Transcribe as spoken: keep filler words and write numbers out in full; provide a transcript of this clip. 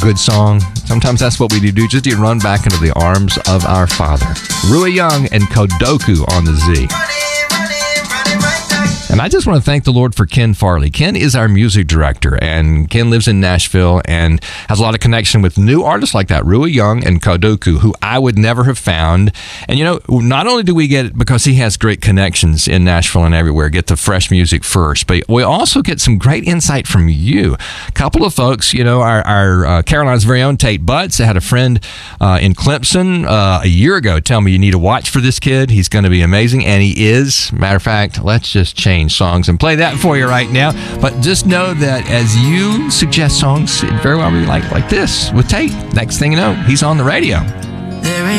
good song. Sometimes that's what we do, just to run back into the arms of our Father. Rui Young and Kodoku on the Z. And I just want to thank the Lord for Ken Farley. Ken is our music director, and Ken lives in Nashville and has a lot of connection with new artists like that, Rui Young and Kodoku, who I would never have found. And, you know, not only do we get, because he has great connections in Nashville and everywhere, get the fresh music first, but we also get some great insight from you. A couple of folks, you know, our, our uh, Caroline's very own Tate Butts had a friend uh, in Clemson uh, a year ago tell me you need to watch for this kid. He's going to be amazing, and he is. Matter of fact, let's just change songs and play that for you right now. But just know that as you suggest songs, it very well be like like this with Tate. Next thing you know, he's on the radio.